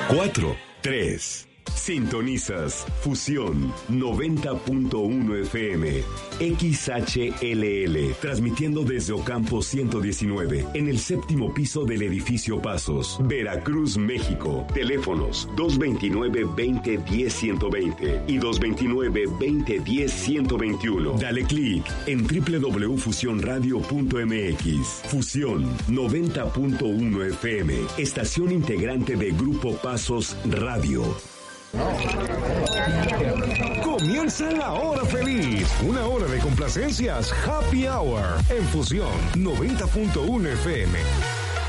4, 3. Sintonizas Fusión 90.1 FM XHLL, transmitiendo desde Ocampo 119, en el 7º piso del edificio Pasos, Veracruz, México. Teléfonos 229-2010-120 y 229-2010-121. Dale clic en www.fusionradio.mx. Fusión 90.1 FM, estación integrante de Grupo Pasos Radio. Comienza la hora feliz, una hora de complacencias, Happy Hour, en Fusión 90.1 FM.